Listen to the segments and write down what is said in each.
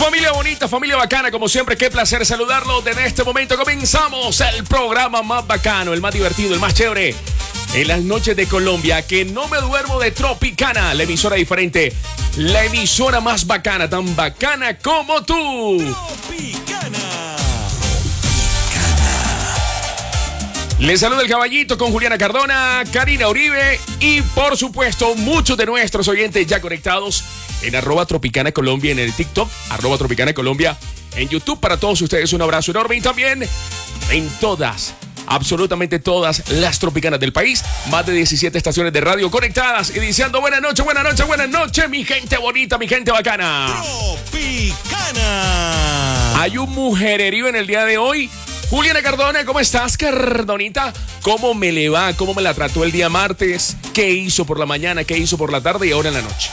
Familia bonita, familia bacana, como siempre, qué placer saludarlos. En este momento comenzamos el programa más bacano, el más divertido, el más chévere. En las noches de Colombia, que no me duermo de Tropicana, la emisora diferente, la emisora más bacana, tan bacana como tú. Tropicana. Les saluda el caballito con Juliana Cardona, Karina Uribe y por supuesto muchos de nuestros oyentes ya conectados en @Tropicana Colombia en el TikTok, @Tropicana Colombia en YouTube. Para todos ustedes un abrazo enorme y también en todas, absolutamente todas las tropicanas del país. Más de 17 estaciones de radio conectadas y diciendo buenas noches, buenas noches, buenas noches, mi gente bonita, mi gente bacana. Tropicana. Hay un mujererío en el día de hoy. Juliana Cardona, ¿cómo estás, Cardonita? ¿Cómo me le va? ¿Cómo me la trató el día martes? ¿Qué hizo por la mañana? ¿Qué hizo por la tarde y ahora en la noche?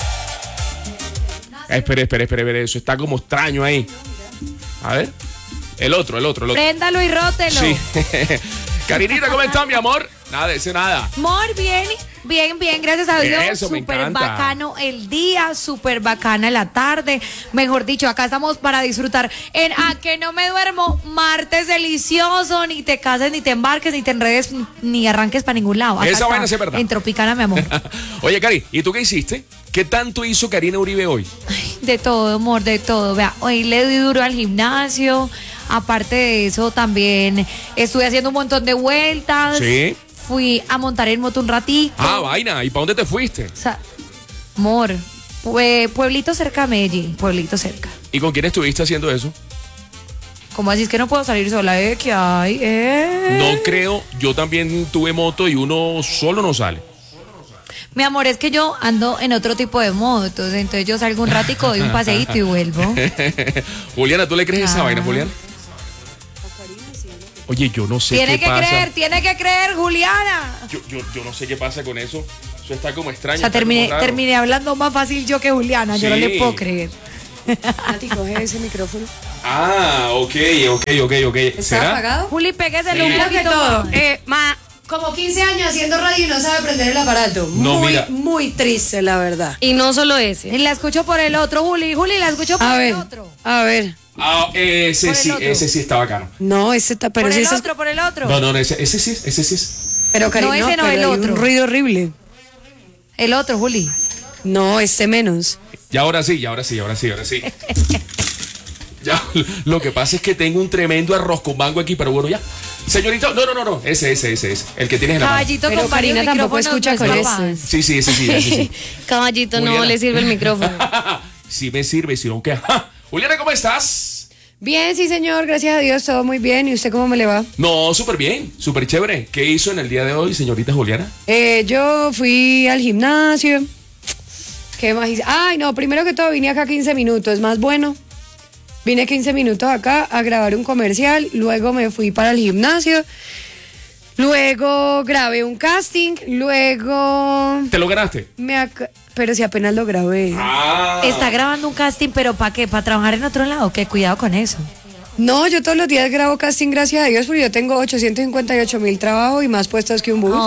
Espere, eso está como extraño ahí. A ver. El otro. Préndalo y rótelo. Sí. Karinita, ¿cómo estás, mi amor? Nada, ese nada. Amor, bien, gracias a Dios. Eso, me súper encanta. bacano el día, súper bacana la tarde. Mejor dicho, acá estamos para disfrutar en A Que No Me Duermo, martes delicioso. Ni te cases, ni te embarques, ni te enredes, ni arranques para ningún lado. Acá Esa vaina sí es verdad. En Tropicana, mi amor. Oye, Cari, ¿y tú qué hiciste? ¿Qué tanto hizo Karina Uribe hoy? De todo, amor, de todo. Vea, hoy le di duro al gimnasio. Aparte de eso, también estuve haciendo un montón de vueltas. Sí. Fui a montar en moto un ratito. Ah, vaina. ¿Y para dónde te fuiste? O sea, amor, pueblito cerca de Medellín, pueblito cerca. ¿Y con quién estuviste haciendo eso? ¿Cómo así es que no puedo salir sola? ¿Qué hay? No creo. Yo también tuve moto y uno solo no sale. Mi amor, es que yo ando en otro tipo de motos, entonces yo salgo un ratico, doy un paseíto y vuelvo. Juliana, ¿tú le crees esa vaina, Juliana? Oye, yo no sé qué pasa. Tiene que creer, Juliana. Yo no sé qué pasa con eso. Eso está como extraño. O sea, terminé hablando más fácil yo que Juliana, yo no le puedo creer. Nati, coge ese micrófono. Ah, ok. ¿Está apagado? Juli, pégueselo Sí. un poquito todo. más. Como 15 años haciendo radio y no sabe prender el aparato. No, mira. Muy triste, la verdad. Y no solo ese. Y la escucho por el otro, Juli, la escucho por A el ver, otro. a ver. Ah, ese Por el sí, otro. ese sí está bacano. No, ese está, pero Por ese el es. otro, por el otro. No, ese sí es. Pero cariño, No, ese no, pero el hay otro. un ruido horrible. El otro, Juli. No, este menos. Y ahora sí. Ya, lo que pasa es que tengo un tremendo arroz con mango aquí, pero bueno, ya. Señorita, no. Ese. El que tienes en la mano. Caballito Pero con varios Karina tampoco micrófonos, escucha no con es capaz. ese. Sí, ese sí. Caballito, no Juliana. le sirve el micrófono. Sí me sirve, si no, ¿qué? Juliana, ¿cómo estás? Bien, sí, señor, gracias a Dios, todo muy bien. ¿Y usted cómo me le va? No, súper bien, súper chévere. ¿Qué hizo en el día de hoy, señorita Juliana? Yo fui al gimnasio. ¿Qué más hice? Ay, no, primero que todo vine acá 15 minutos, más bueno. Vine 15 minutos acá a grabar un comercial, luego me fui para el gimnasio, luego grabé un casting, luego ¿Te lo ganaste? pero si apenas lo grabé. Ah. Está grabando un casting, pero ¿para qué? ¿Para trabajar en otro lado? Que cuidado con eso. No, yo todos los días grabo casting, gracias a Dios, porque yo tengo 858,000 trabajos y más puestos que un bus.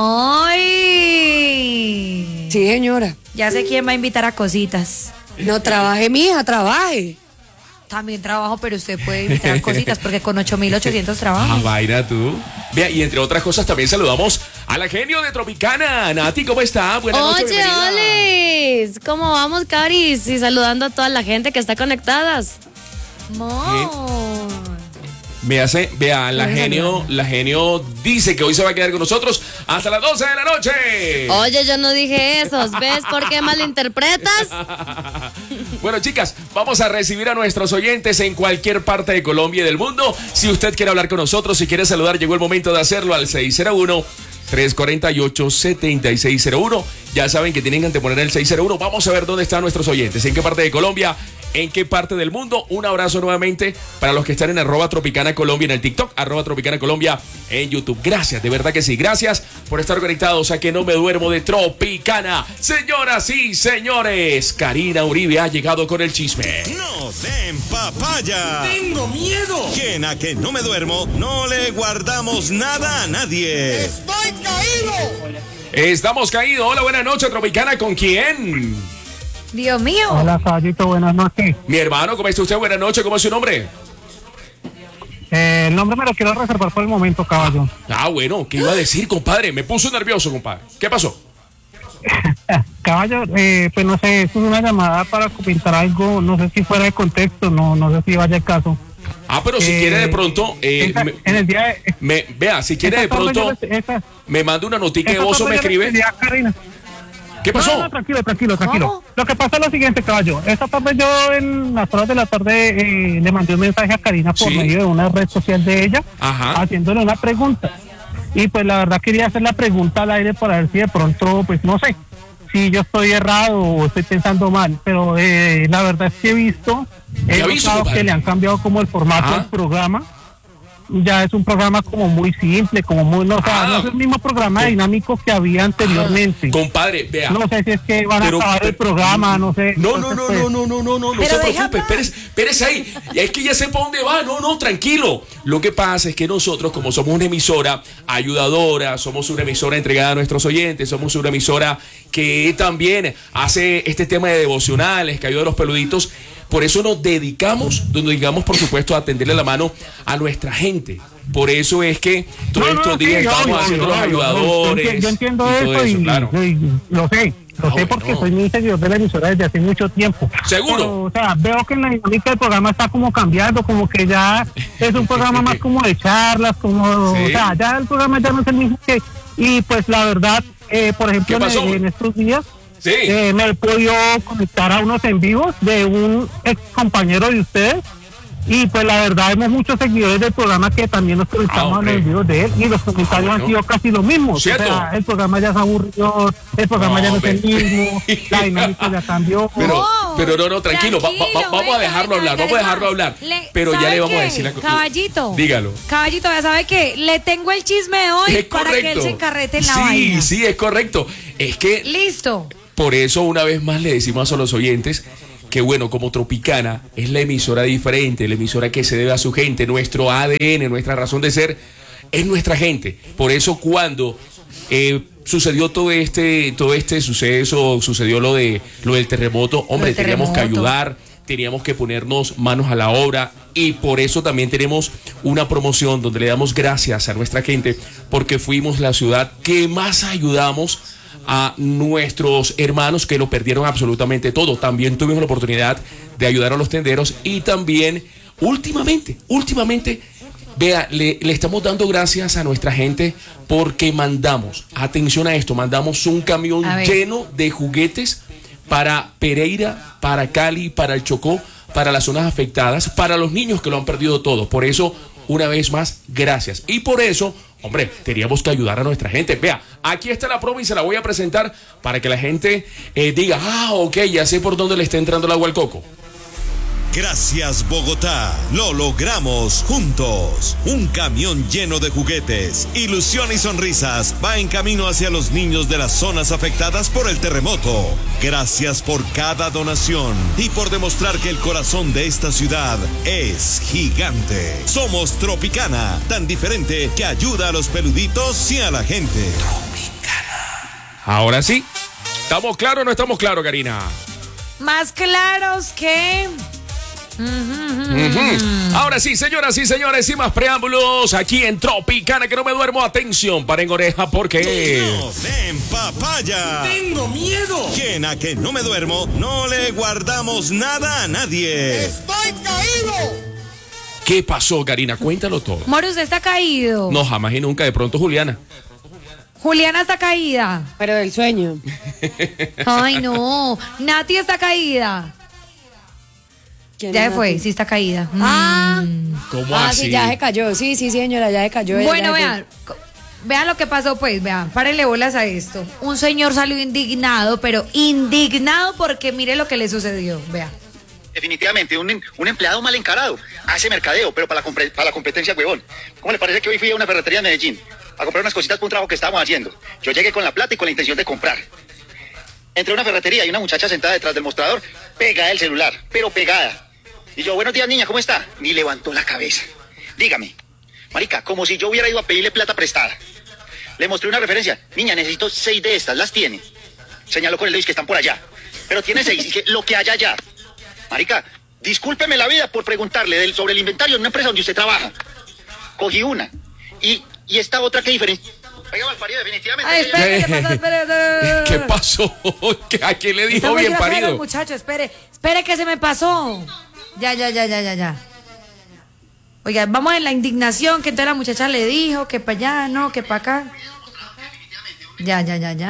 ¡Ay! Sí, señora. Ya sé quién va a invitar a cositas. No, trabaje, mija, trabaje. También trabajo, pero usted puede invitar a cositas porque con 8,800 trabajos. Vaina tú. Vea, y entre otras cosas también saludamos a la genio de Tropicana. Nati, ¿cómo está? Buenas noches, Oye, bienvenida. Olis, ¿cómo vamos, Caris? Y saludando a toda la gente que está conectadas. Amor. Me hace, vea, la genio dice que hoy se va a quedar con nosotros hasta las 12 de la noche. Oye, yo no dije eso. ¿Ves por qué malinterpretas? Bueno, chicas, vamos a recibir a nuestros oyentes en cualquier parte de Colombia y del mundo. Si usted quiere hablar con nosotros, si quiere saludar, llegó el momento de hacerlo al 601-348-7601. Ya saben que tienen que anteponer el 601. Vamos a ver dónde están nuestros oyentes, en qué parte de Colombia, en qué parte del mundo. Un abrazo nuevamente para los que están en @Tropicana Colombia en el TikTok, @Tropicana Colombia en YouTube. Gracias, de verdad que sí. Gracias por estar conectados a Que No Me Duermo de Tropicana. Señoras y señores, Karina Uribe ha llegado con el chisme. No den papaya. ¡Tengo miedo! Que en A Que No Me Duermo no le guardamos nada a nadie. ¡Estoy caído! Estamos caídos. Hola, buenas noches, Tropicana. ¿Con quién? Dios mío. Hola, caballito, buenas noches. Mi hermano, ¿cómo está usted? Buenas noches, ¿cómo es su nombre? El nombre me lo quiero reservar por el momento, caballo. Ah, bueno, ¿qué iba a decir, compadre? Me puso nervioso, compadre. ¿Qué pasó? Caballo, pues no sé, es una llamada para comentar algo, no sé si fuera de contexto, no sé si vaya el caso. Ah, pero si quiere de pronto, en el día de... vea, si quiere de pronto, me manda una notica de voz o me escribe. Karina. ¿Qué pasó? No, tranquilo. ¿Cómo? Lo que pasa es lo siguiente, caballo. Esta tarde yo en las horas de la tarde le mandé un mensaje a Karina por Sí. medio de una red social de ella, Ajá. haciéndole una pregunta. Y pues la verdad quería hacer la pregunta al aire para ver si de pronto, pues no sé, si yo estoy errado o estoy pensando mal. Pero la verdad es que he visto, ¿Qué ha visto, notado compadre? que le han cambiado como el formato Ajá. del programa. Ya es un programa como muy simple, como muy, no, o sea, Ah. no es el mismo programa dinámico que había anteriormente. Compadre, vea. No sé si es que van a Pero- acabar el programa, no sé. No Entonces, pues, no Pero se deja preocupe, espérese ahí. Es que ya sé para dónde va, no, tranquilo. Lo que pasa es que nosotros, como somos una emisora ayudadora, somos una emisora entregada a nuestros oyentes, somos una emisora que también hace este tema de devocionales, que ayuda a los peluditos. Por eso nos dedicamos, por supuesto, a tenderle la mano a nuestra gente. Por eso es que todos estos sí, días estamos obvio, haciendo los obvio, ayudadores. Yo entiendo y todo eso, claro. y lo sé bueno. porque soy muy seguidor de la emisora desde hace mucho tiempo. ¿Seguro? Pero, o sea, veo que la dinámica del programa está como cambiando, como que ya es un programa más como de charlas, como, Sí. o sea, ya el programa ya no es el mismo que... Y pues la verdad, por ejemplo, ¿Qué pasó? en estos días... Sí. me he podido conectar a unos en vivos de un ex compañero de ustedes y pues la verdad vemos muchos seguidores del programa que también nos conectamos a los hombre. en vivos de él y los comentarios bueno. han sido casi los mismos. ¿Cierto? O sea, el programa ya se aburrió, el programa ya no es el hombre. mismo, la dinámica ya cambió. Pero no, tranquilo, vamos a dejarlo hablar, Pero ya ¿sabe le vamos a qué? decir la cosa. Caballito. Dígalo. Caballito, ya sabe que le tengo el chisme de hoy Es para que él correcto. se encarrete en la vaina. Sí, es correcto. Es que Listo. por eso una vez más le decimos a los oyentes que bueno, como Tropicana es la emisora diferente, la emisora que se debe a su gente, nuestro ADN, nuestra razón de ser, es nuestra gente. Por eso cuando sucedió todo este suceso, sucedió lo del terremoto, hombre, teníamos que ayudar, teníamos que ponernos manos a la obra y por eso también tenemos una promoción donde le damos gracias a nuestra gente porque fuimos la ciudad que más ayudamos a nuestros hermanos que lo perdieron absolutamente todo. También tuvimos la oportunidad de ayudar a los tenderos y también últimamente, vea, le estamos dando gracias a nuestra gente porque mandamos, atención a esto, mandamos un camión lleno de juguetes para Pereira, para Cali, para el Chocó, para las zonas afectadas, para los niños que lo han perdido todo. Por eso, una vez más, gracias. Y por eso, hombre, teníamos que ayudar a nuestra gente. Vea, aquí está la prueba y se la voy a presentar para que la gente diga, ok, ya sé por dónde le está entrando el agua al coco. Gracias, Bogotá. Lo logramos juntos. Un camión lleno de juguetes, ilusión y sonrisas va en camino hacia los niños de las zonas afectadas por el terremoto. Gracias por cada donación y por demostrar que el corazón de esta ciudad es gigante. Somos Tropicana, tan diferente que ayuda a los peluditos y a la gente. Ahora sí. ¿Estamos claros o no estamos claros, Karina? Más claros que... Ahora sí, señoras y señores, sin más preámbulos, aquí en Tropicana, que no me duermo, atención, paren oreja, porque... ¡No den papaya! ¡Tengo miedo! Que en A Que No Me Duermo no le guardamos nada a nadie. ¡Estoy caído! ¿Qué pasó, Karina? Cuéntalo todo. Moro, usted está caído. No, jamás y nunca, de pronto Juliana. Juliana está caída. Pero del sueño. Ay, no. Nati está caída. ¿Quién Ya es se fue, Nati? sí está caída. Ah, ¿Cómo ah, así? sí, ya se cayó. Sí, señora, ya se cayó. Bueno, ya se vean lo que pasó, pues, vean, párenle bolas a esto. Un señor salió indignado, pero indignado porque mire lo que le sucedió, vean. Definitivamente, un empleado mal encarado. Hace mercadeo, pero para la competencia, huevón. ¿Cómo le parece que hoy fui a una ferretería en Medellín a comprar unas cositas para un trabajo que estábamos haciendo? Yo llegué con la plata y con la intención de comprar. Entré a una ferretería y una muchacha sentada detrás del mostrador, pegada del celular, pero pegada. Y yo, buenos días, niña, ¿cómo está? Ni levantó la cabeza. Dígame, marica, como si yo hubiera ido a pedirle plata prestada. Le mostré una referencia. Niña, necesito 6 de estas, ¿las tiene? Señaló con el dedo que están por allá. pero tiene 6, y que lo que haya allá. Marica, discúlpeme la vida por preguntarle sobre el inventario en una empresa donde usted trabaja. Cogí una. Y esta otra, ¿qué diferencia? Oiga, malparido, definitivamente. Ay, espere, ¿qué pasó? Espere. ¿Qué pasó? ¿A quién le dijo Está muy bien grosero el parido? muchacho, espere que se me pasó. Ya. Oiga, vamos en la indignación que entonces la muchacha le dijo que para allá, no, que para acá. Ya.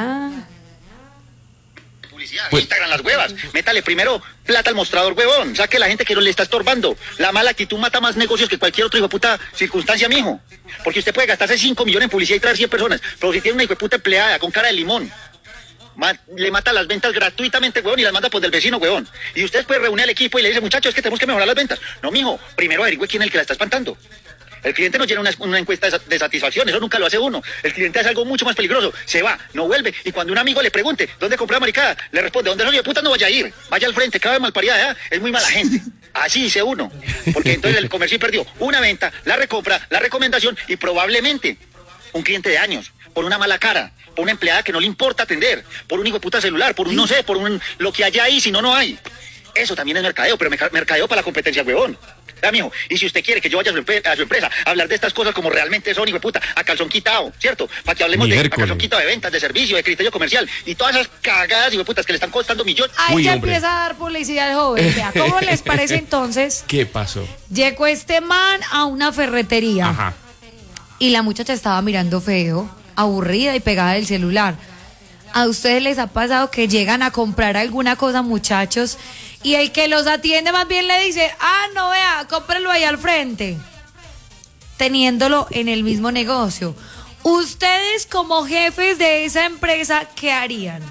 Publicidad, Pues- Instagram las huevas. Métale primero plata al mostrador, huevón. Saque a la gente que no le está estorbando. La mala actitud mata más negocios que cualquier otro hijo de puta circunstancia, mijo. Porque usted puede gastarse 5 millones en publicidad y traer 100 personas. Pero si tiene una hijo de puta empleada con cara de limón, le mata las ventas gratuitamente, huevón, y las manda pues del vecino, huevón. Y usted puede reunir al equipo y le dice, muchachos, es que tenemos que mejorar las ventas. No, mijo, primero averigüe quién es el que la está espantando. El cliente no llena una encuesta de satisfacción, eso nunca lo hace uno. El cliente hace algo mucho más peligroso, se va, no vuelve. Y cuando un amigo le pregunte, ¿dónde compró la maricada? Le responde, ¿dónde soy de puta? No vaya a ir, vaya al frente, cada vez malparida, es muy mala gente. Así dice uno, porque entonces el comercio perdió una venta, la recompra, la recomendación y probablemente un cliente de años, por una mala cara, por una empleada que no le importa atender, por un hijo de puta celular, por un no sé, por un lo que haya ahí, si no, no hay. Eso también es mercadeo, pero mercadeo para la competencia, huevón. Ya, mijo, y si usted quiere que yo vaya a su empresa a hablar de estas cosas como realmente son, hijo de puta, a calzón quitado, ¿cierto? Para que hablemos de a calzón quitado de ventas, de servicio, de criterio comercial y todas esas cagadas, hijo de putas, que le están costando millones. Ahí Uy, ya hombre. empieza a dar publicidad el joven. Vea, ¿cómo les parece entonces? ¿Qué pasó? Llegó este man a una ferretería. Ajá. Y la muchacha estaba mirando feo, aburrida y pegada del celular. ¿A ustedes les ha pasado que llegan a comprar alguna cosa, muchachos, y el que los atiende más bien le dice, no vea, cómprelo ahí al frente, teniéndolo en el mismo negocio? Ustedes como jefes de esa empresa, ¿qué harían?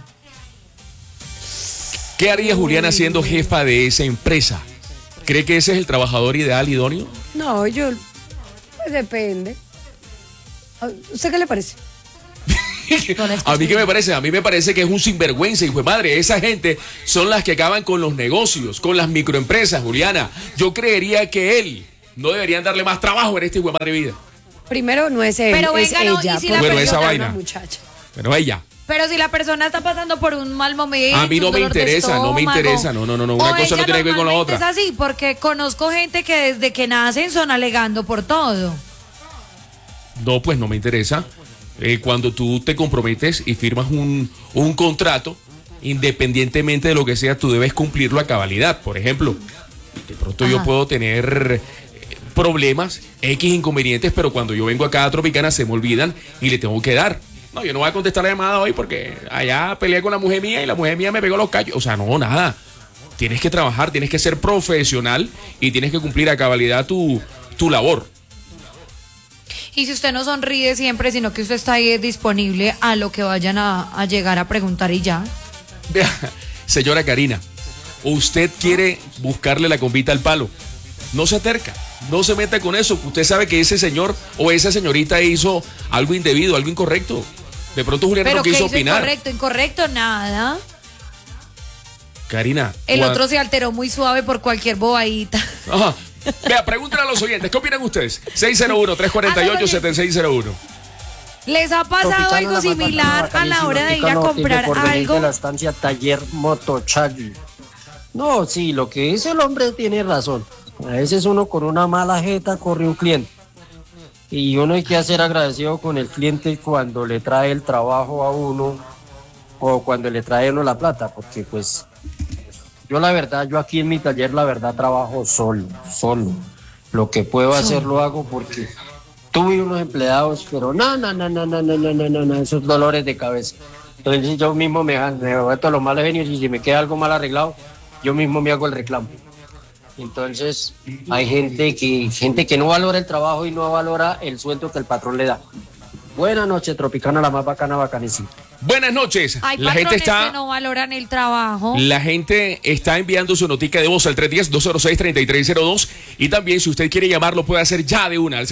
¿Qué haría Juliana siendo jefa de esa empresa? ¿Cree que ese es el trabajador ideal, idóneo? No, pues depende. ¿A ¿Usted qué le parece? A mí, ¿qué me parece? A mí me parece que es un sinvergüenza, hijo de madre. Esa gente son las que acaban con los negocios, con las microempresas, Juliana. Yo creería que él no deberían darle más trabajo en esta hijo de madre vida. Primero no es él, Pero es venga, no, ella. y si la porque Bueno, es esa una vaina. muchacha. Pero ella. Pero si la persona está pasando por un mal momento, A mí no un me dolor de interesa, no me estómago, interesa. No. Una o cosa no ella tiene que ver con la normalmente otra. Es así, porque conozco gente que desde que nacen son alegando por todo. No, pues no me interesa. Cuando tú te comprometes y firmas un contrato, independientemente de lo que sea, tú debes cumplirlo a cabalidad. Por ejemplo, de pronto yo puedo tener problemas, X inconvenientes, pero cuando yo vengo acá a Tropicana se me olvidan y le tengo que dar. No, yo no voy a contestar la llamada hoy porque allá peleé con la mujer mía y la mujer mía me pegó los cachos. O sea, no, nada. Tienes que trabajar, tienes que ser profesional y tienes que cumplir a cabalidad tu labor. Y si usted no sonríe siempre, sino que usted está ahí disponible a lo que vayan a llegar a preguntar y ya. Vea, señora Karina, usted quiere buscarle la convita al palo. No se acerca, no se meta con eso. Usted sabe que ese señor o esa señorita hizo algo indebido, algo incorrecto. De pronto Juliana Pero no ¿qué quiso hizo opinar. incorrecto, nada. Karina. El otro se alteró muy suave por cualquier bobadita. Ajá. Vea, pregúntale a los oyentes, ¿qué opinan ustedes? 601-348-7601. ¿Les ha pasado algo similar a la hora de ir a comprar algo? De la estancia Taller Motochagui. No, sí, lo que dice el hombre tiene razón. A veces uno con una mala jeta corre un cliente. Y uno hay que ser agradecido con el cliente cuando le trae el trabajo a uno o cuando le trae uno la plata, porque pues yo la verdad, yo aquí en mi taller la verdad trabajo solo. Lo que puedo hacer lo hago porque tuve unos empleados, pero no, esos dolores de cabeza. Entonces yo mismo me meto los malos genios y si me queda algo mal arreglado, yo mismo me hago el reclamo. Entonces hay gente que no valora el trabajo y no valora el sueldo que el patrón le da. Buenas noches, Tropicana, la más bacana, bacanísima. Buenas noches. Hay La gente patrones está... que no valoran el trabajo. La gente está enviando su notica de voz al 310-206-3302 y también si usted quiere llamarlo puede hacer ya de una al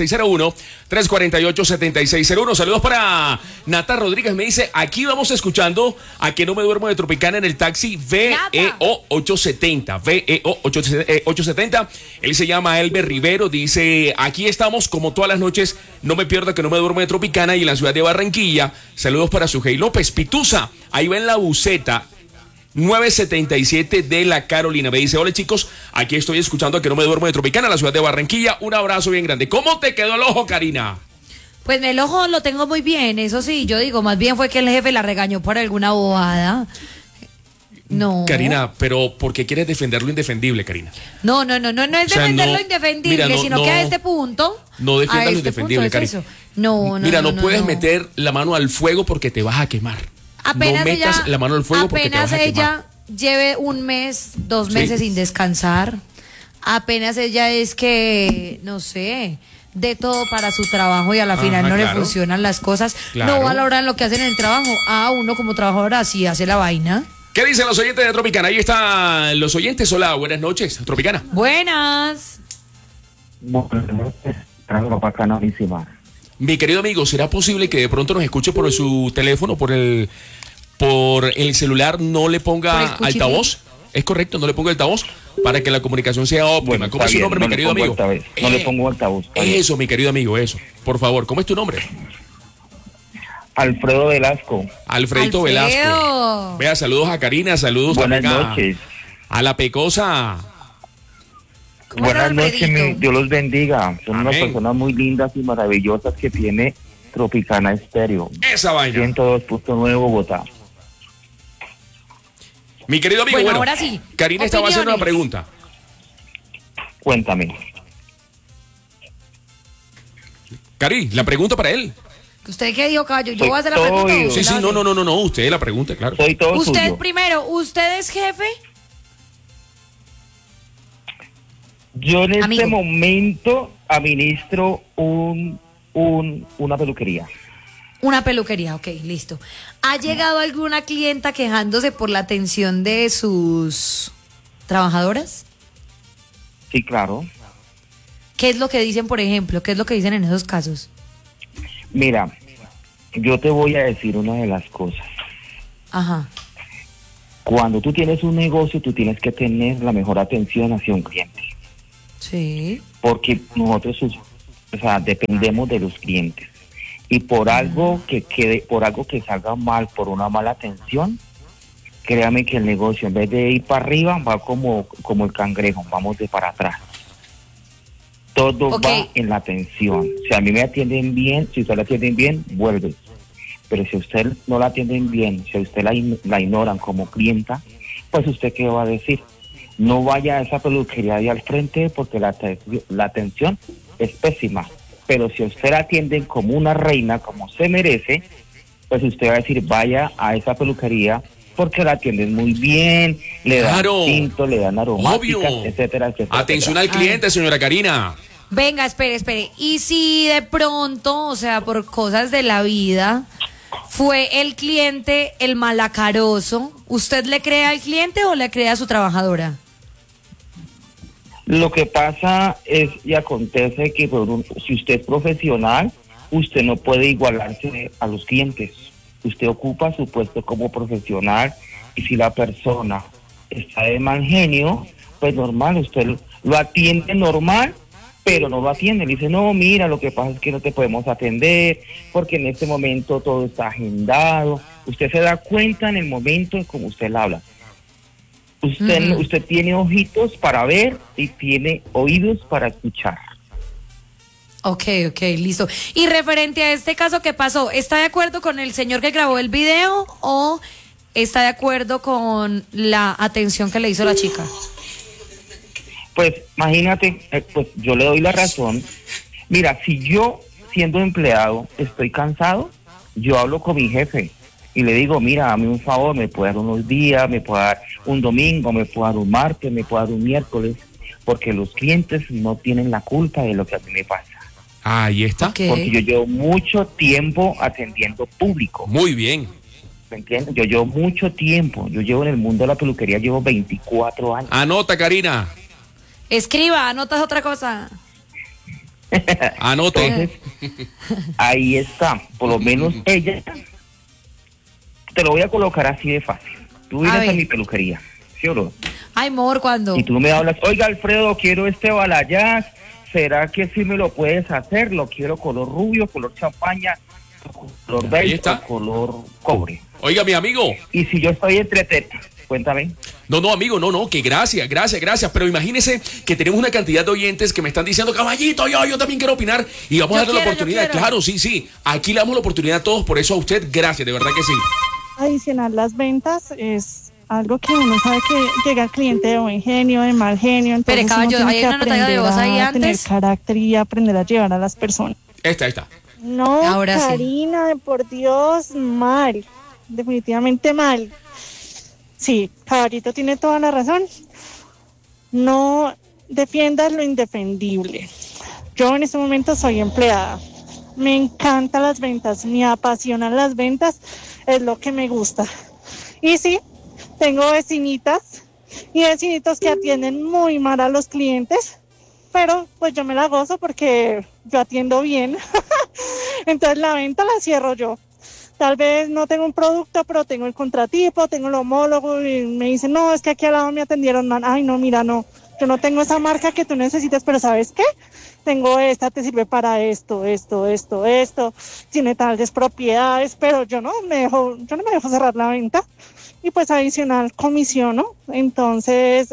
601-348-7601. Saludos para Nata Rodríguez, me dice, aquí vamos escuchando A que no me duermo de Tropicana en el taxi VEO 870, VEO 870. Él se llama Elber Rivero, dice, aquí estamos como todas las noches, no me pierda que no me duermo de Tropicana y en la ciudad de Barranquilla. Saludos para Sujei López Pituza, ahí va en la buceta 977 de la Carolina. Me dice, hola chicos, aquí estoy escuchando a Que No Me Duermo de Tropicana, la ciudad de Barranquilla. Un abrazo bien grande. ¿Cómo te quedó el ojo, Karina? Pues el ojo lo tengo muy bien, eso sí, yo digo, más bien fue que el jefe la regañó por alguna bobada. No. Karina, pero ¿por qué quieres defender lo indefendible, Karina? No es O sea, defender no, lo indefendible, mira, no, sino no, que a este punto. No defiendas a lo este indefendible, punto es Karina. eso. No. Mira, no puedes meter la mano al fuego porque te vas a quemar. Apenas no metas ella, la mano al fuego porque te vas a quemar. Lleve un mes, 2 Sí. meses sin descansar. Apenas ella es que, no sé, de todo para su trabajo y a la final no claro. le funcionan las cosas. Claro. No valoran lo que hacen en el trabajo. Uno como trabajador así hace la vaina. ¿Qué dicen los oyentes de Tropicana? Ahí están los oyentes. Hola, buenas noches, Tropicana. Buenas. Buenas noches, bacanísima. Mi querido amigo, ¿será posible que de pronto nos escuche por su teléfono, por el celular, no le ¿Por el ponga cuchiflí? altavoz? Es correcto, no le ponga altavoz para que la comunicación sea óptima. Bueno, ¿Cómo es su nombre, mi querido amigo? No le pongo altavoz. está bien. Eso, mi querido amigo, eso. Por favor, ¿cómo es tu nombre? Alfredo Velasco. Alfredito Alfredo. Velasco. Vea, saludos a Karina, saludos Buenas también noches. a la Pecosa. ¿Cómo está, Buenas noches, Alfredito? Dios los bendiga. Son unas Amén. personas muy lindas y maravillosas que tiene Tropicana Estéreo. Esa vaina. 102.9 Bogotá. Mi querido amigo, Bueno, bueno, ahora sí. Karina estaba haciendo una Opiniones. pregunta. Cuéntame. Cari, la pregunta para él. ¿Usted qué dijo, caballo? Yo Soy voy a hacer la todo pregunta. ¿o oído. usted Sí, sí, la hace? no, usted la pregunta, claro. Soy todo Usted suyo. primero, ¿usted es jefe? Yo en Amigo. este momento administro una peluquería. Una peluquería, ok, listo. ¿Ha llegado alguna clienta quejándose por la atención de sus trabajadoras? Sí, claro. ¿Qué es lo que dicen, por ejemplo? ¿Qué es lo que dicen en esos casos? Mira, yo te voy a decir una de las cosas. Ajá. Cuando tú tienes un negocio, tú tienes que tener la mejor atención hacia un cliente. Sí. Porque nosotros, o sea, dependemos de los clientes. Y por algo que quede, por algo que salga mal, por una mala atención, créame que el negocio en vez de ir para arriba va como el cangrejo, vamos de para atrás. Todo Ok. va en la atención. Si a mí me atienden bien, si usted la atienden bien, vuelve. Pero si a usted no la atienden bien, si a usted la ignoran como clienta, pues usted qué va a decir. No vaya a esa peluquería de al frente porque la atención es pésima. Pero si a usted la atienden como una reina, como se merece, pues usted va a decir, vaya a esa peluquería porque la atienden muy bien, le Claro. dan tinto, le dan aromáticas, Obvio. etcétera, etcétera. Atención al cliente, señora Karina. Venga, espere. Y si de pronto, o sea, por cosas de la vida, fue el cliente el malacaroso, ¿usted le cree al cliente o le cree a su trabajadora? Lo que pasa es y acontece que si usted es profesional, usted no puede igualarse a los clientes. Usted ocupa su puesto como profesional y si la persona está de mal genio, pues normal, usted lo atiende normal, pero no lo atiende. Le dice, no, mira, lo que pasa es que no te podemos atender porque en este momento todo está agendado. Usted se da cuenta en el momento en como usted le habla. Usted tiene ojitos para ver y tiene oídos para escuchar. Ok, listo. Y referente a este caso que pasó, ¿está de acuerdo con el señor que grabó el video o está de acuerdo con la atención que le hizo la chica? Pues imagínate, pues yo le doy la razón. Mira, si yo siendo empleado estoy cansado, yo hablo con mi jefe y le digo, mira, dame un favor, me puede dar unos días, me puede dar un domingo, me puede dar un martes, me puede dar un miércoles, porque los clientes no tienen la culpa de lo que a mí me pasa. Ahí está. Ok. Porque yo llevo mucho tiempo atendiendo público, Muy bien. ¿me entiendes? Yo llevo mucho tiempo, yo llevo en el mundo de la peluquería, llevo 24 años. Anota, Karina. Escriba, anotas otra cosa. Anote. Entonces, ahí está, por lo menos ella, te lo voy a colocar así de fácil. Tú vienes a ver. mi peluquería, ¿sí o no? Ay, amor, ¿cuándo? Y tú me hablas, oiga Alfredo, quiero este balayage, ¿será que sí me lo puedes hacer? Lo quiero color rubio, color champaña, color Ahí beige está. o color cobre. Oiga, mi amigo. Y si yo estoy Cuéntame. No, amigo, no, que gracias. Pero imagínese que tenemos una cantidad de oyentes que me están diciendo, caballito, yo también quiero opinar y vamos a darle la oportunidad. Claro, sí. Aquí le damos la oportunidad a todos, por eso a usted, gracias, de verdad que sí. Adicionar las ventas es algo que uno sabe que llega el cliente de buen genio, de mal genio. Entonces Pero caballo, uno hay tiene una que nota de voz ahí aprender a tener antes. carácter y aprender a llevar a las personas. Ahí está. No, Ahora sí. Karina, por Dios, mal. Definitivamente mal. Sí, caballito tiene toda la razón. No defiendas lo indefendible. Yo en este momento soy empleada. Me encantan las ventas, me apasionan las ventas, es lo que me gusta. Y sí, tengo vecinitas y vecinitos que atienden muy mal a los clientes, pero pues yo me la gozo porque yo atiendo bien. Entonces la venta la cierro yo. Tal vez no tengo un producto, pero tengo el contratipo, tengo el homólogo y me dicen, no, es que aquí al lado me atendieron mal. Ay, no, mira, no, yo no tengo esa marca que tú necesitas, pero ¿sabes qué? Tengo esta, te sirve para esto, tiene tales propiedades, pero yo no me dejo cerrar la venta y pues adicional comisiono. Entonces,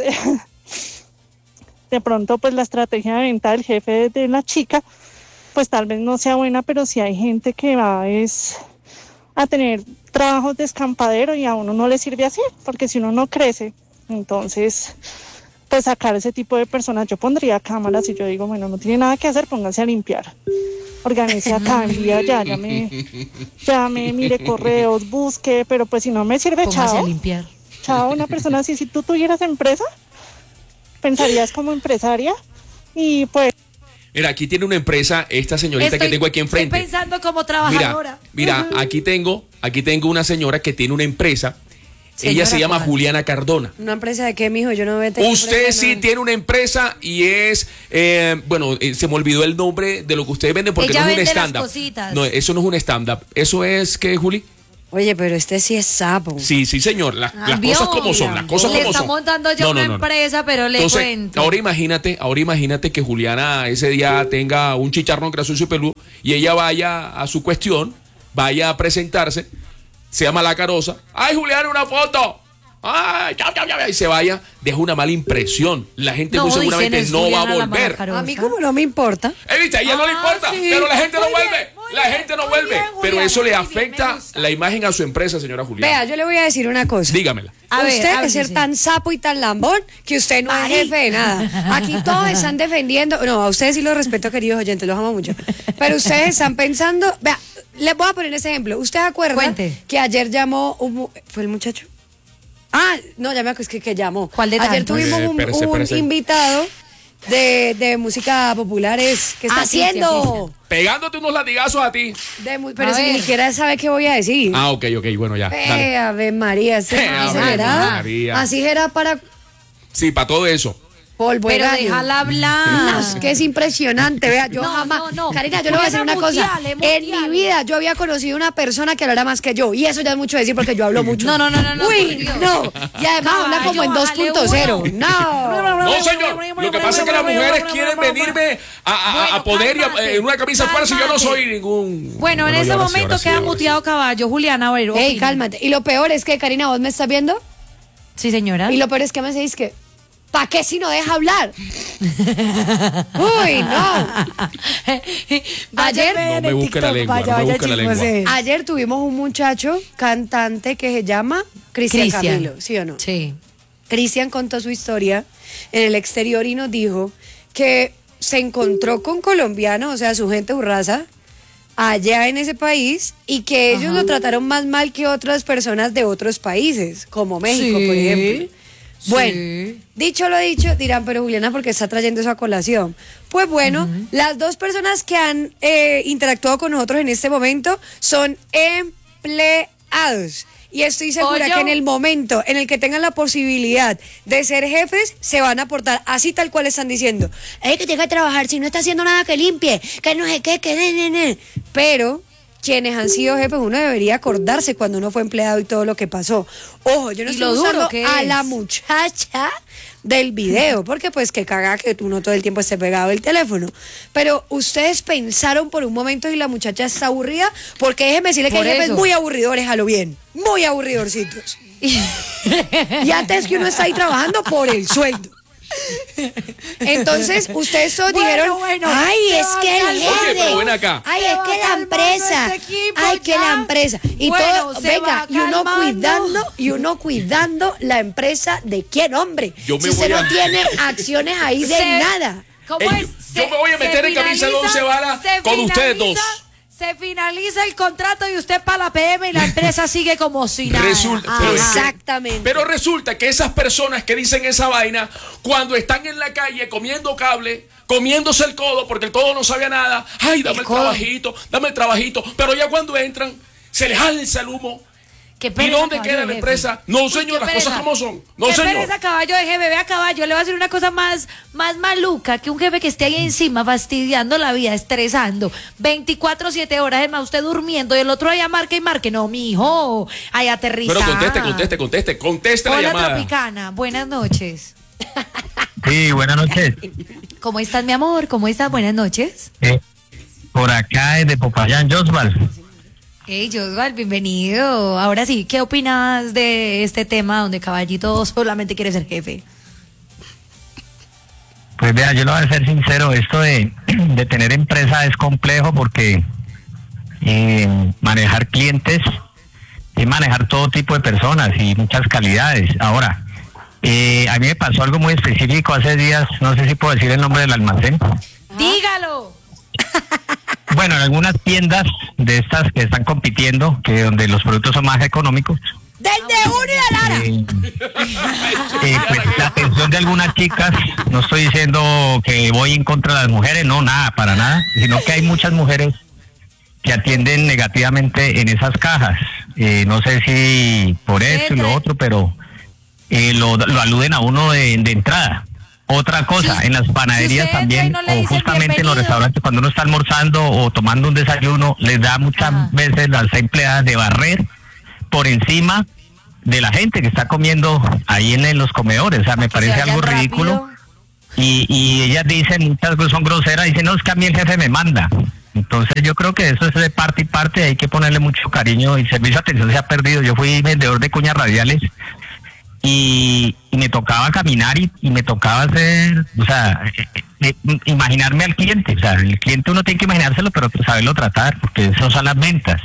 de pronto pues la estrategia de venta del jefe de la chica, pues tal vez no sea buena, pero sí hay gente que va a tener trabajos de escampadero y a uno no le sirve así, porque si uno no crece, entonces pues sacar ese tipo de personas, yo pondría cámaras y yo digo, bueno, no tiene nada que hacer, pónganse a limpiar, organice acá, envía ya, llame, mire correos, busque, pero pues si no me sirve, Póngase a chao, limpiar. una persona así, si tú tuvieras empresa, pensarías como empresaria y pues Mira, aquí tiene una empresa, esta señorita que tengo aquí enfrente. Estoy pensando como trabajadora. Mira, aquí tengo una señora que tiene una empresa. Ella se llama Juliana Cardona. ¿Una empresa de qué, mijo? Yo no veo. Usted sí tiene una empresa y es, se me olvidó el nombre de lo que ustedes venden porque Ella no es un vende las stand-up. cositas. No, eso no es un stand-up. ¿Eso es qué, Juli? Oye, pero este sí es sapo. Sí, señor. Las cosas como son, las cosas Le como está son. montando ya una empresa, pero le Entonces, cuento. ahora imagínate que Juliana ese día tenga un chicharrón gracioso y peludo y ella vaya a su cuestión, vaya a presentarse, sea malacarosa. ¡Ay, Juliana, una foto! ¡Ay, chao! Y se vaya, deja una mala impresión. La gente muy seguramente no va a volver. A mí como no me importa. ¿Viste? A ella no le importa, sí. pero la gente no Muy vuelve. bien, muy La bien, gente no muy vuelve. bien, Pero Juliana, eso le muy bien, afecta me gusta. la imagen a su empresa, señora Juliana. Vea, yo le voy a decir una cosa. Dígamela. A ver, Usted es ser sí. tan sapo y tan lambón que usted no es jefe de nada. Aquí todos están defendiendo. No, a ustedes sí los respeto, queridos oyentes, los amo mucho. Pero ustedes están pensando. Vea, les voy a poner ese ejemplo. ¿Usted acuerda Cuente. que ayer llamó ¿fue el muchacho? Ah, no, ya me acuerdo, es que llamó. ¿Cuál de Ayer tantos? tuvimos un Espérese. invitado de música populares que está haciendo. Pegándote unos latigazos a ti. Pero A si ver. ni siquiera sabe qué voy a decir. Ah, ok, bueno, ya. Dale. Ave María, Ave María. así era para Sí, para todo eso. polvo de Pero gallo. déjala hablar. No, es que es impresionante, vea, yo No, jamás, no. Karina, yo le voy a decir una cosa, en mi vida yo había conocido una persona que hablara más que yo, y eso ya es mucho decir porque yo hablo mucho. No, Uy, por Dios. no, y además habla como en Caballo, 2.0, bájale no. No, señor. Lo que pasa es que las mujeres quieren venirme a poder y en una camisa fuerza y yo no soy ningún. Bueno, en y ese ahora momento ahora queda ahora muteado caballo. Juliana, a ver, Ey, opina. cálmate, y lo peor es que, Karina, ¿vos me estás viendo? Sí, señora. Y lo peor es que me decís que, ¿para qué si no deja hablar? Uy, no. Ayer, No me busque la lengua, no me busque la lengua. Ayer tuvimos un muchacho cantante que se llama Cristian Camilo, ¿sí o no? Sí. Cristian contó su historia en el exterior y nos dijo que se encontró con colombianos, o sea, su gente, su raza, allá en ese país y que ellos lo trataron más mal que otras personas de otros países, como México, por ejemplo. Bueno, dicho lo dicho, dirán, pero Juliana, ¿por qué está trayendo eso a colación? Pues bueno, las dos personas que han interactuado con nosotros en este momento son empleados. Y estoy segura que en el momento en el que tengan la posibilidad de ser jefes, se van a portar así tal cual están diciendo. Que tenga que trabajar, si no está haciendo nada que limpie, que no sé qué, que ne. Pero quienes han sido jefes, uno debería acordarse cuando uno fue empleado y todo lo que pasó. Ojo, yo no Y estoy lo duro usando que a es. la muchacha del video, porque pues que caga que uno todo el tiempo esté pegado al teléfono. Pero ustedes pensaron por un momento y la muchacha está aburrida, porque déjeme decirle que Por hay jefes eso. muy aburridores, a lo bien, muy aburridorcitos. Y antes que uno está ahí trabajando por el sueldo. Entonces, ustedes todos dijeron, ay, se es va que el calmando. Oye, pero jefe, ven acá. ay, Se es va que la calmando empresa, este equipo ay, que ya. la empresa. Y Bueno, todo, se venga, va y uno calmando. cuidando la empresa de quién, hombre. Yo me Si voy usted a- no tiene acciones ahí de nada. ¿Cómo Ey, es? yo me voy a meter en camisa de once varas con ustedes dos. Se finaliza el contrato y usted para la PM y la empresa sigue como si nada. Resulta, Ajá. pero es que- Exactamente. Pero resulta que esas personas que dicen esa vaina, cuando están en la calle comiendo cable, comiéndose el codo, porque el codo no sabía nada, ay, dame el trabajito, pero ya cuando entran, se les alza el humo. Qué ¿Y pereza, dónde caballo queda de la jefe. empresa? No, Uy, señor, qué las cosas pereza. como son. No, qué señor. pereza, caballo de jefe, vea caballo, le voy a decir una cosa más maluca, que un jefe que esté ahí encima fastidiando la vida, estresando, 24/7 horas, es más, usted durmiendo y el otro allá marque y marque. No, mijo, ahí aterriza. Pero conteste la Hola, llamada. Tropicana, buenas noches. Sí, buenas noches. ¿Cómo estás, mi amor? ¿Cómo estás? Buenas noches. Por acá desde Popayán, Josval. Hey, Josval, bienvenido. Ahora sí, ¿qué opinas de este tema donde Caballito solamente quiere ser jefe? Pues vea, yo lo voy a ser sincero, esto de tener empresa es complejo porque manejar clientes es manejar todo tipo de personas y muchas calidades. Ahora, a mí me pasó algo muy específico hace días, no sé si puedo decir el nombre del almacén. Dígalo. Bueno, en algunas tiendas de estas que están compitiendo, que donde los productos son más económicos, Desde uno y de Lara. pues la atención de algunas chicas, no estoy diciendo que voy en contra de las mujeres, no, nada, para nada, sino que hay muchas mujeres que atienden negativamente en esas cajas. No sé si por esto y lo otro, pero lo aluden a uno de entrada. Otra cosa, Sí. en las panaderías Si usted entra y también, no le o dicen justamente en los bienvenido. restaurantes, cuando uno está almorzando o tomando un desayuno, les da muchas Ajá. veces las empleadas de barrer por encima de la gente que está comiendo ahí en los comedores. O sea, me Que se parece algo vayan ridículo. rápido. Y ellas dicen, muchas cosas son groseras, dicen, no, es que a mí el jefe me manda. Entonces yo creo que eso es de parte y parte, hay que ponerle mucho cariño, y servicio de atención se ha perdido. Yo fui vendedor de cuñas radiales y me tocaba caminar y me tocaba hacer, o sea, imaginarme al cliente. O sea, el cliente uno tiene que imaginárselo, pero saberlo tratar, porque eso son las ventas,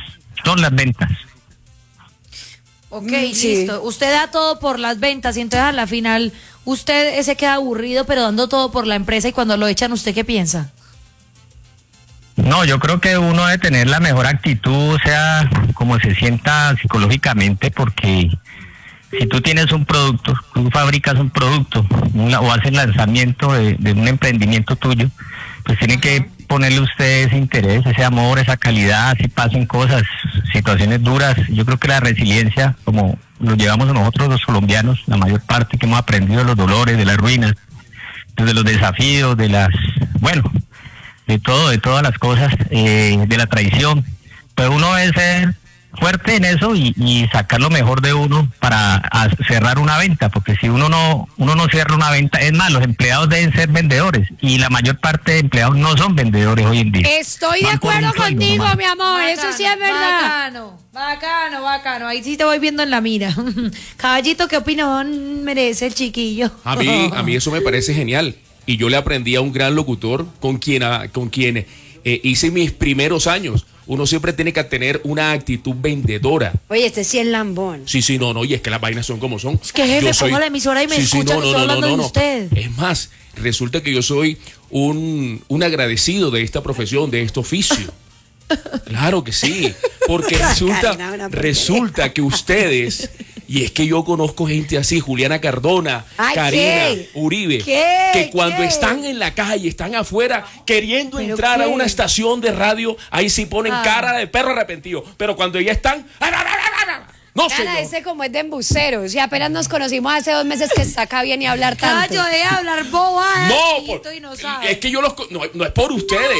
Ok, Sí. listo. Usted da todo por las ventas y entonces a la final usted se queda aburrido pero dando todo por la empresa y cuando lo echan, ¿usted qué piensa? No, yo creo que uno debe tener la mejor actitud, o sea, como se sienta psicológicamente, porque si tú tienes un producto, tú fabricas un producto o haces lanzamiento de un emprendimiento tuyo, pues tiene que ponerle usted ese interés, ese amor, esa calidad, si pasen cosas, situaciones duras. Yo creo que la resiliencia, como lo llevamos nosotros los colombianos, la mayor parte que hemos aprendido de los dolores, de las ruinas, de los desafíos, de las, bueno, de todo, de todas las cosas, de la traición, pues uno debe ser fuerte en eso y sacar lo mejor de uno para cerrar una venta, porque si uno no cierra una venta, es más, los empleados deben ser vendedores y la mayor parte de empleados no son vendedores hoy en día. Estoy de Van por acuerdo un sueldo contigo, nomás. mi amor, eso sí es verdad. Bacano. Ahí sí te voy viendo en la mira. Caballito, ¿qué opinión merece el chiquillo? A mí eso me parece genial. Y yo le aprendí a un gran locutor con quien hice mis primeros años. Uno siempre tiene que tener una actitud vendedora. Oye, este sí es lambón. Sí, no, y es que las vainas son como son. Es que jefe, pongo la emisora y me escucha que estoy hablando de usted. Es más, resulta que yo soy un agradecido de esta profesión, de este oficio. Claro que sí, porque resulta que ustedes, y es que yo conozco gente así, Juliana Cardona, Ay, Karina, ¿qué? Uribe, ¿Qué? que cuando ¿Qué? están en la calle, están afuera queriendo ¿Pero entrar a qué? una estación de radio, ahí sí ponen Ah. cara de perro arrepentido, pero cuando ya están, no Cara, señor. ese como es de embustero. Si apenas nos conocimos hace 2 meses que está acá bien y hablar tanto. Callo de hablar bobadas. No, chiquito, y no sabe. es que no es por ustedes.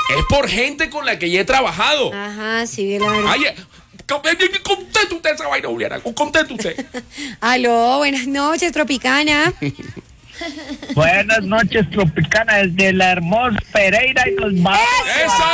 Es por gente con la que ya he trabajado. Ajá, sí, la verdad. Ay, conteste usted esa vaina, Juliana. Conteste usted. Aló, buenas noches, Tropicana. Buenas noches, Tropicana, desde la hermosa Pereira y los Barrios. ¡Eso!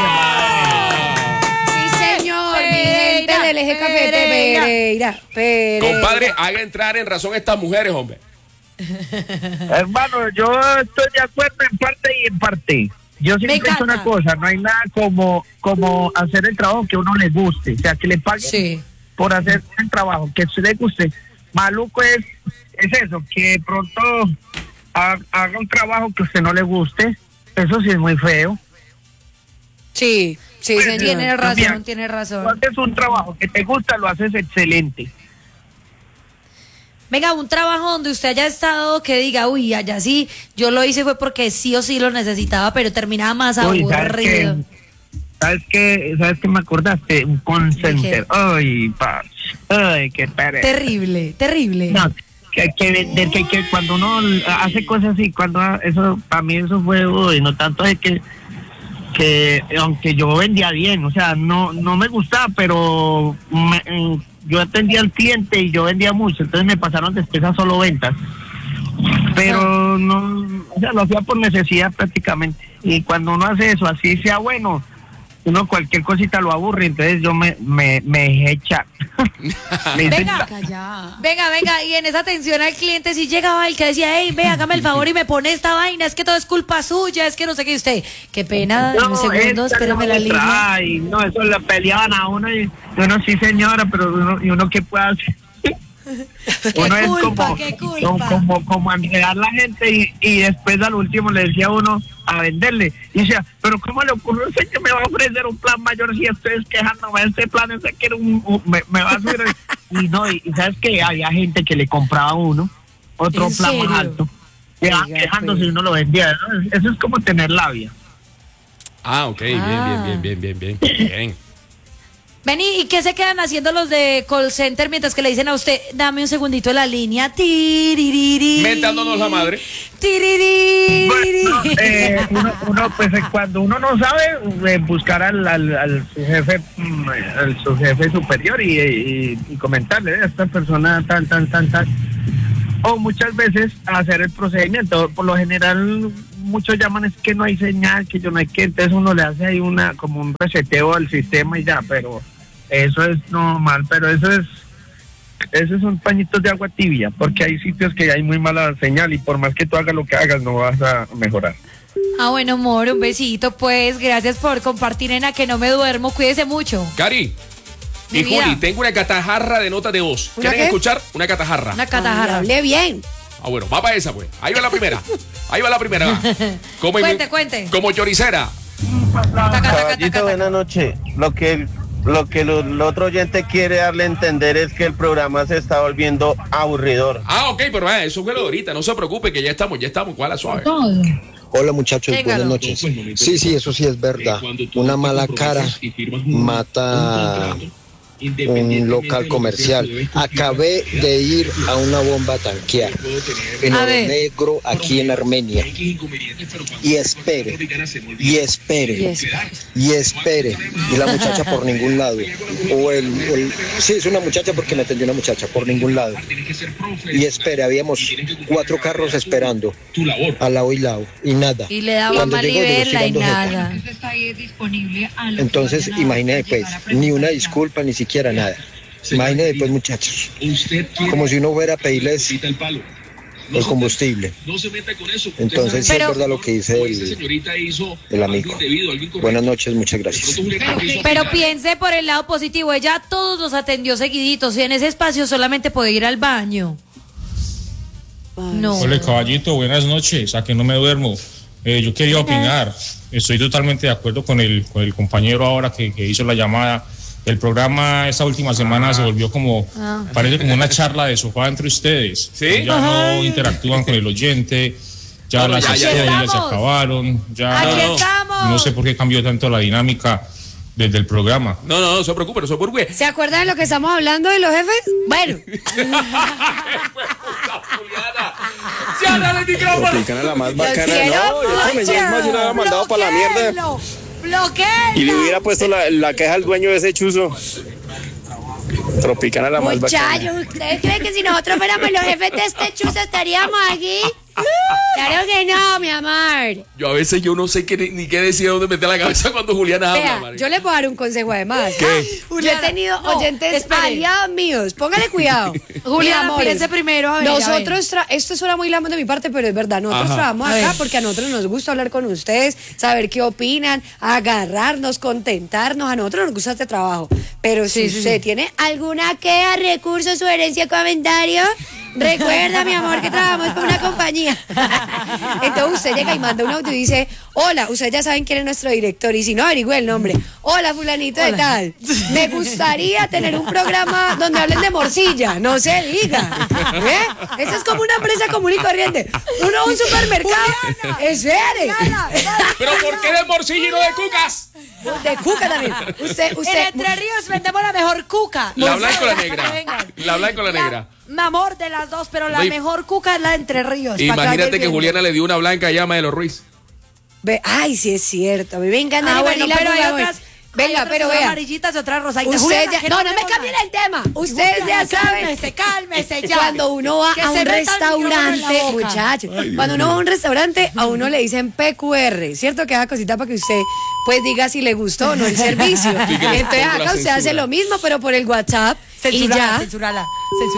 Sí, señor, mi gente del eje cafete, Pereira. Compadre, haga entrar en razón a estas mujeres, hombre. Hermano, yo estoy de acuerdo en parte y en parte. Yo siempre he dicho una cosa, no hay nada como hacer el trabajo que a uno le guste, o sea, que le paguen por hacer el trabajo que a usted le guste. Maluco es eso, que de pronto haga un trabajo que a usted no le guste, eso sí es muy feo. Sí, señor. Tiene razón. Cuando haces un trabajo que te gusta, lo haces excelente. Venga, un trabajo donde usted haya estado que diga, uy, allá sí, yo lo hice fue porque sí o sí lo necesitaba, pero terminaba más aburrido. ¿Sabes qué me acordaste? Un call center. Ay, qué pereza. Terrible. No, que vender, que cuando uno hace cosas así, eso, para mí eso fue, no tanto de que aunque yo vendía bien, o sea, no me gustaba, pero yo atendía al cliente y yo vendía mucho, entonces me pasaron después a solo ventas. Pero no, o sea, lo hacía por necesidad prácticamente. Y cuando uno hace eso, así sea bueno, uno cualquier cosita lo aburre, entonces yo me dejé echar. Venga, y en esa atención al cliente si llegaba el que decía, hey, ve, hágame el favor y me pone esta vaina, es que todo es culpa suya, es que no sé qué, usted, qué pena, un segundo, espérame la línea. Ay, no, eso le peleaban a uno y uno sí señora, pero uno qué puede hacer. Uno es como enredar la gente y después al último le decía uno a venderle y decía, pero ¿cómo le ocurrió ese que me va a ofrecer un plan mayor si estoy quejándome de este plan? Ese que era me va a subir y sabes que había gente que le compraba a uno otro plan más alto y quejándose y uno lo vendía, ¿no? Eso es como tener labia. Ok, bien. Vení, ¿y qué se quedan haciendo los de call center mientras que le dicen a usted, dame un segundito de la línea? Mentándonos la madre. Bueno, uno pues cuando uno no sabe, buscar al su jefe superior y comentarle a esta persona tal. O muchas veces hacer el procedimiento. Por lo general, muchos llaman es que no hay señal, que yo no hay que, entonces uno le hace ahí como un reseteo al sistema y ya, pero eso es normal, pero esos son pañitos de agua tibia, porque hay sitios que hay muy mala señal y por más que tú hagas lo que hagas, no vas a mejorar. Bueno, amor, un besito, pues, gracias por compartir en A Que No Me Duermo, cuídese mucho. Cari y Juli, tengo una catajarra de notas de voz. ¿Quieren escuchar? Una catajarra. Hable bien. Bueno, va para esa, pues. Ahí va la primera. Va. Cuente. Como choricera. Caballito, buenas noches. Lo que el otro oyente quiere darle a entender es que el programa se está volviendo aburridor. Ok, pero eso fue lo de ahorita. No se preocupe que ya estamos. ¿Cuál es suave? Hola muchachos, buenas noches. Sí, eso sí es verdad. Una mala cara mata un local comercial. Acabé de ir a una bomba a tanquear en Oro Negro, aquí en Armenia, y espere y la muchacha por ningún lado, sí, es una muchacha porque me atendió una muchacha por ningún lado, y espere, habíamos 4 carros esperando al lado y nada, y le daba malibela y nada. Entonces imagínate, pues, ni una disculpa, ni siquiera nada. Imagínate, pues, muchachos, como si uno fuera a pedirles el combustible. Entonces sí es verdad lo que dice el amigo. Buenas noches, muchas gracias. Pero piense por el lado positivo, ella a todos los atendió seguiditos y en ese espacio solamente puede ir al baño. No. Hola, caballito, buenas noches, A Que No Me Duermo. Yo quería opinar, estoy totalmente de acuerdo con el compañero ahora que hizo la llamada. El programa esta última semana se volvió parece como una charla de sofá entre ustedes. ¿Sí? Ya no interactúan con el oyente, ya las historias se acabaron, no sé por qué cambió tanto la dinámica desde el programa. No se preocupe. ¿Se acuerdan de lo que estamos hablando de los jefes? Bueno. ¡Ya dale el micrófono! La más bacana, no, me llevo más, yo la había mandado para la mierda. ¡Bloquea! Y le hubiera puesto la queja al dueño de ese chuzo. Tropicana la más bacana. Muchachos, ¿ustedes creen que si nosotros fuéramos los jefes de este chuzo estaríamos aquí? Claro que no, mi amor. Yo a veces no sé ni qué decir, dónde meter la cabeza cuando Juliana habla, Vea, María. yo les puedo dar un consejo además. ¿Qué? Yo he tenido oyentes aliados míos. Póngale cuidado. Juliana, piense primero, a ver. Nosotros, esto suena muy lambón de mi parte, pero es verdad. Nosotros trabajamos acá porque a nosotros nos gusta hablar con ustedes, saber qué opinan, agarrarnos, contentarnos. A nosotros nos gusta este trabajo. Pero si usted tiene alguna queja, recurso, sugerencia, comentario, recuerda, mi amor, que trabajamos con una compañía. Entonces usted llega y manda un audio y dice: hola, ustedes ya saben quién es nuestro director, y si no, averigüe el nombre. Hola, fulanito de tal. Me gustaría tener un programa donde hablen de morcilla. No se diga. Eso es como una empresa común y corriente. Uno a un supermercado. Espere. ¿Pero por qué de morcilla y no de cucas? De cuca también. Usted. En Entre Ríos vendemos la mejor cuca. La blanca o la negra. La blanca o la negra. Mi amor, de las dos, pero la mejor cuca es la de Entre Ríos. Imagínate que Juliana le dio una blanca llama de los Ruiz. Ay, sí es cierto. A mí me encanta. Bueno, pero hay otras. Venga, pero vea. Amarillitas, otras rosaditas. Usted no me cambien el tema. Ustedes ya saben. Cálmese ya. Cuando uno va a un restaurante, muchachos, cuando uno va a un restaurante, a uno le dicen PQR, ¿cierto? Que haga cosita para que usted pues diga si le gustó o no el servicio. Entonces acá usted hace lo mismo, pero por el WhatsApp. Censurala.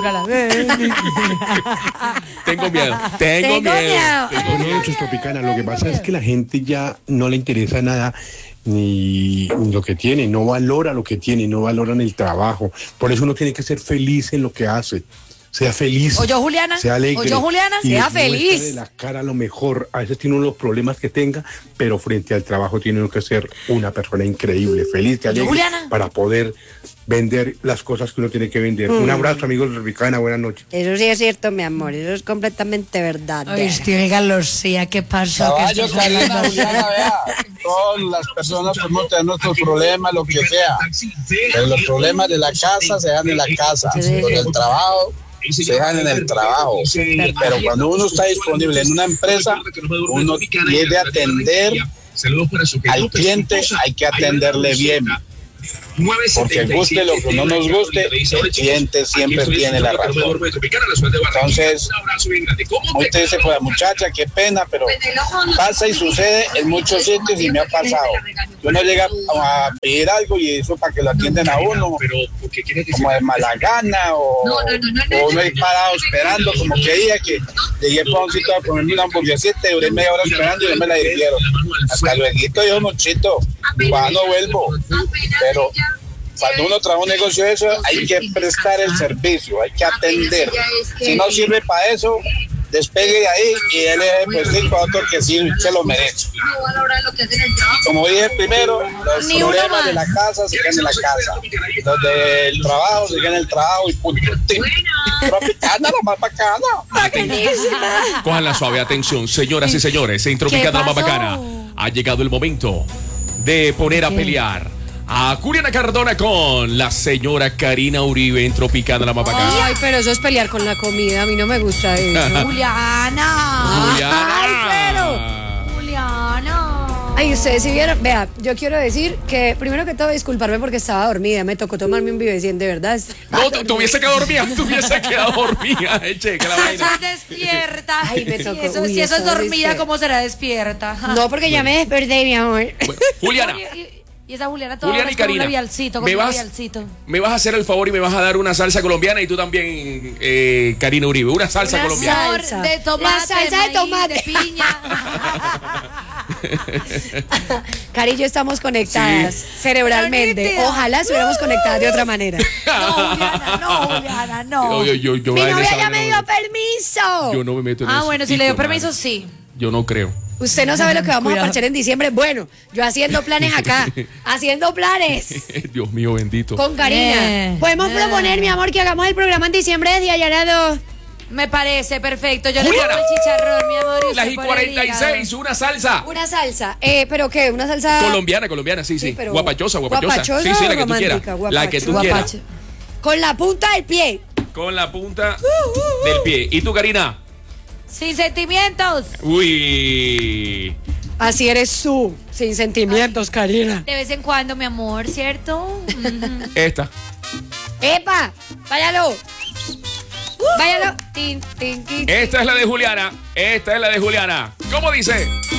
Tengo miedo. No, Tropicana, lo que pasa es que la gente ya no le interesa nada ni lo que tiene, no valora lo que tiene, no valoran el trabajo. Por eso uno tiene que ser feliz en lo que hace. Sea feliz. Oye, Juliana. Sea alegre. Oye, Juliana. Sea feliz. De la cara lo mejor. A veces tiene uno los problemas que tenga, pero frente al trabajo tiene uno que ser una persona increíble, feliz, alegre, Juliana, para poder vender las cosas que uno tiene que vender. Un abrazo, amigos de Tropicana, buenas noches. Eso sí es cierto, mi amor, eso es completamente verdad. Oye, oigan, Lucía, ¿qué pasó? Caballo, Karina, Juliana, vea, todas las personas podemos tener nuestros problemas, lo que sea, pero los problemas de la casa se dan en la casa, los del trabajo se dejan en el trabajo, pero cuando uno está disponible en una empresa, uno debe atender al cliente, hay que atenderle bien. Porque guste lo que no nos guste, el cliente siempre tiene la razón. Entonces, muy triste por la muchacha, qué pena, pero pasa y sucede en muchos sitios y me ha pasado. Uno llega a pedir algo y eso para que lo atiendan a uno, como de mala gana, o uno ahí parado esperando, como que día que llegué para un sitio a comerme una hamburguesita y duré media hora esperando y no me la dirigieron. Hasta luego, yo, muchito, cuando vuelvo, pero cuando uno trabaja un negocio de eso, hay que prestar el servicio, hay que atender. Si no sirve para eso, despegue de ahí y él pues sí para otro que sí se lo merece. Como dije primero, los problemas de la casa se quedan en la casa, los del trabajo se quedan en el trabajo y punto. Tropicana, la más bacana. Cojan la suave atención, señoras y señores, en Tropicana la más bacana. Ha llegado el momento de poner a pelear a Juliana Cardona con la señora Karina Uribe en Tropicana la más bacana. Ay, pero eso es pelear con la comida, a mí no me gusta eso. Juliana. Ay, ustedes si vieron, vea, yo quiero decir que primero que todo disculparme porque estaba dormida, me tocó tomarme un Vivecien, de verdad. No, tuviese quedado dormida, che, que la vaina. Despierta. Ay, me tocó. Si eso es dormida, ¿cómo será despierta? No, porque ya me desperté, mi amor. Bueno, Juliana. Y esa Juliana toda Juliana y Karina, me vas a hacer el favor y me vas a dar una salsa colombiana y tú también, Karina Uribe, una salsa colombiana. De tomate, la salsa de tomate, de piña. Cari y yo estamos conectadas cerebralmente. Ojalá estuviéramos conectadas de otra manera. No, Juliana, no. Mi novia ya me dio permiso. Yo no me meto en eso. Bueno, si le dio permiso, sí. Yo no creo. Usted no sabe lo que vamos a parchar en diciembre. Bueno, yo haciendo planes acá. Haciendo planes. Dios mío, bendito. Con Karina. Podemos proponer, mi amor, que hagamos el programa en diciembre desde Allanado. Me parece perfecto. Yo le pongo el chicharrón, mi amor. Las y 46, una salsa. Una salsa. ¿Pero qué? ¿Una salsa? Colombiana, sí. Guapachosa. ¿Guapachosa sí, la que tú quieras. La que tú quieras. Con la punta del pie. Con la punta del pie. ¿Y tú, Karina? Sin sentimientos. Uy. Así eres tú, sin sentimientos, Karina. De vez en cuando, mi amor, ¿cierto? Esta. ¡Epa! ¡Váyalo! ¡Váyalo! Tin, tin, tin. Esta es la de Juliana. Esta es la de Juliana. ¿Cómo dice?